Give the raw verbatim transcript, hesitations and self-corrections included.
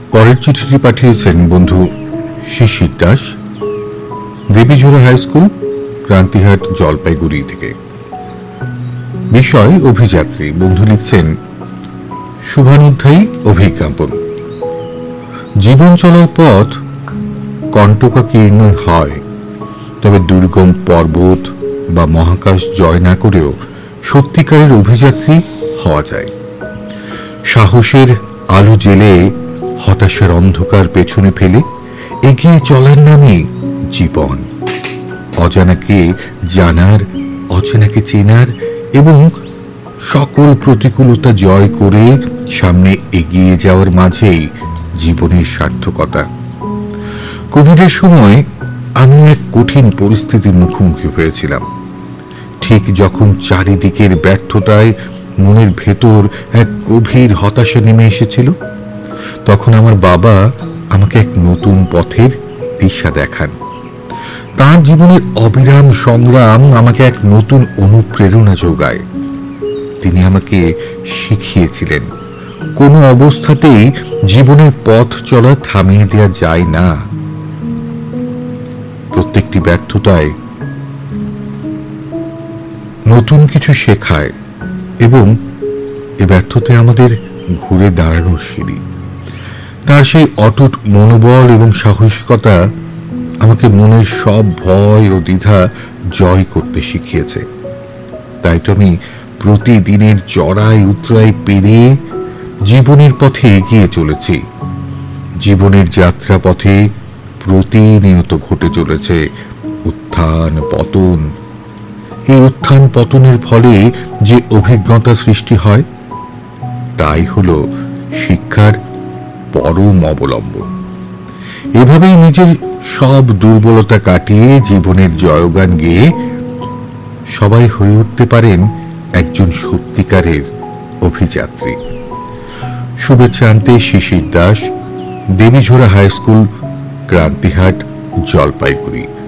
পরের চিঠিটি পাঠিয়েছেন বন্ধু শিশির দাস, দেবীঝোড়া হাই স্কুল, ক্রান্তিহাট, জলপাইগুড়ি থেকে। বিষয় অভিযাত্রী। বন্ধু লিখছেন, শুভানুধ্যায়ী অভিজ্ঞাপন। জীবন চলার পথ কণ্টকাকীর্ণ হয়, তবে দুর্গম পর্বত বা মহাকাশ জয় না করেও সত্যিকারের অভিযাত্রী হওয়া যায়। সাহসের আলো জেলে হতাশার অন্ধকার পেছনে ফেলে এগিয়ে চলার নামে জীবন। অজানাকে জানার, অচেনাকে চেনার এবং সকল প্রতিকূলতা জয় করে সামনে এগিয়ে যাওয়ার মাঝেই জীবনের সার্থকতা। কোভিডের সময় আমি এক কঠিন পরিস্থিতির মুখোমুখি হয়েছিলাম। ঠিক যখন চারিদিকের ব্যর্থতায় মনের ভেতর এক গভীর হতাশা নেমে এসেছিল, তখন আমার বাবা আমাকে এক নতুন পথের দিশা দেখান। তার জীবনের অবিরাম সংগ্রাম আমাকে এক নতুন অনুপ্রেরণা যোগায়। তিনি আমাকে শিখিয়েছিলেন, কোনো অবস্থাতেই জীবনের পথ চলা থামিয়ে দেওয়া যায় না। প্রত্যেকটি ব্যর্থতায় নতুন কিছু শেখায় এবং এ ব্যর্থতায় আমাদের ঘুরে দাঁড়ানোর সিঁড়ি। তার সেই অটুট মনোবল এবং সাহসিকতা আমাকে মনের সব ভয় ও দ্বিধা জয় করতে শিখিয়েছে। তাই তো আমি প্রতিদিনের চড়াই উতরাই পেরিয়ে জীবনের পথে এগিয়ে চলেছি। জীবনের যাত্রা পথে প্রতিনিয়ত ঘটে চলেছে উত্থান পতন। এই উত্থান পতনের ফলে যে অভিজ্ঞতা সৃষ্টি হয়, তাই হলো শিক্ষার পরম অবলম্বন। এভাবেই নিজের সব দুর্বলতা কাটিয়ে জীবনের জয়গান গেয়ে সবাই হয়ে উঠতে পারেন একজন সত্যিকারের অভিযাত্রী। শুভেচ্ছা আনতে শিশির দাস, দেবীঝোড়া হাই স্কুল, ক্রান্তিহাট, জলপাইগুড়ি।